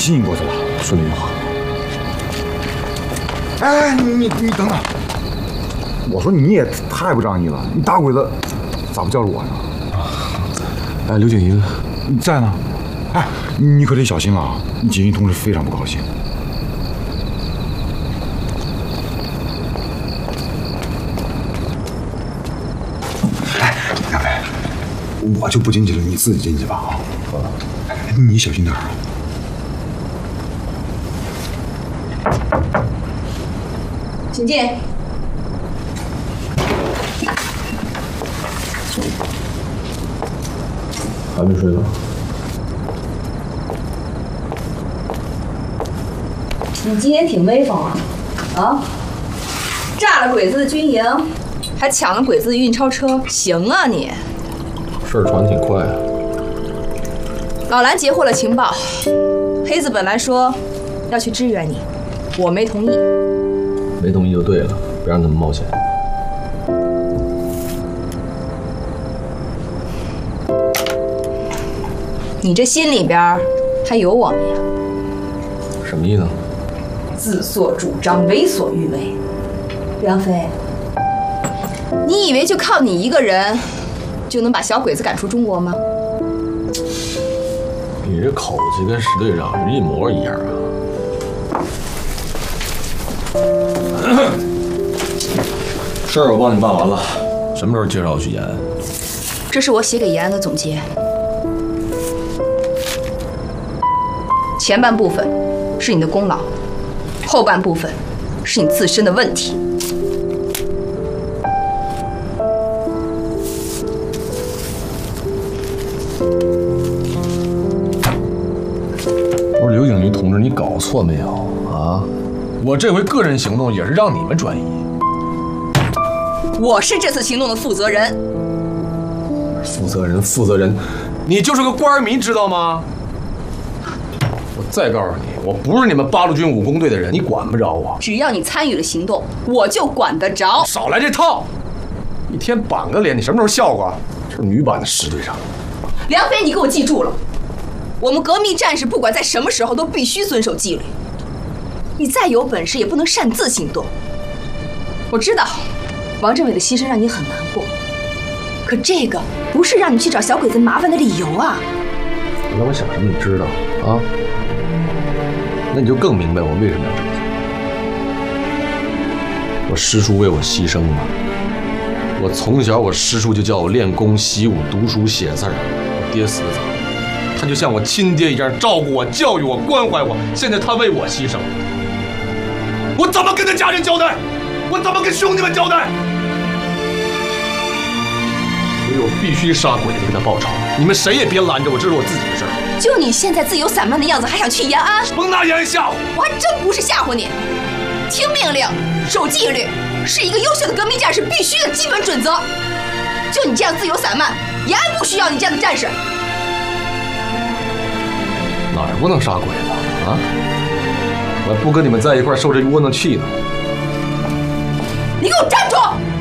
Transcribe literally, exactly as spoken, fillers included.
吸引过去了。 说那句话。 哎，你你你等等，我说你也太不仗义了，你打鬼子咋不叫着我呢？ 哎，刘景云在呢。哎，你可得小心了啊！锦衣同志非常不高兴。哎，杨飞，我就不进去了，你自己进去吧啊！好了，你小心点啊。 请进。 还没睡呢。 你今天挺威风啊！啊，炸了鬼子的军营，还抢了鬼子的运钞车，行啊你！ 事儿传挺快啊。 老蓝截获了情报，黑子本来说要去支援你，我没同意。 没同意就对了，别让他们冒险。 你这心里边还有我们呀？ 什么意思？ 自作主张，为所欲为。梁飞，你以为就靠你一个人就能把小鬼子赶出中国吗？ 你这口气跟石队长是一模一样啊！事儿我帮你办完了，什么时候介绍我去延安？ 这是我写给延安的总结。前半部分是你的功劳，后半部分是你自身的问题。 不是刘景瑜同志，你搞错没有啊？我这回个人行动也是让你们转移。 我是这次行动的负责人。 负责人，负责人，你就是个官迷，知道吗？我再告诉你，我不是你们八路军武工队的人，你管不着我。 只要你参与了行动，我就管得着。 少来这套！一天板个脸，你什么时候笑过？这是女版的石队长。 梁飞，你给我记住了，我们革命战士不管在什么时候都必须遵守纪律。你再有本事也不能擅自行动。我知道，王政委的牺牲让你很难过，可这个不是让你去找小鬼子麻烦的理由啊！ 那我想什么你知道啊？那你就更明白我为什么要这么做。我师叔为我牺牲了，我从小我师叔就叫我练功习武、读书写字儿。我爹死得早，他就像我亲爹一样照顾我、教育我、关怀我。现在他为我牺牲，我怎么跟他家人交代？我怎么跟兄弟们交代？所以我必须杀鬼子给他报仇。你们谁也别拦着我，这是我自己的事儿。 就你现在自由散漫的样子，还想去延安？ 甭拿延安吓唬我！ 我还真不是吓唬你。听命令，守纪律，是一个优秀的革命战士必须的基本准则。就你这样自由散漫，延安不需要你这样的战士。 哪儿不能杀鬼子啊？我还不跟你们在一块儿受这窝囊气呢。 你给我站住！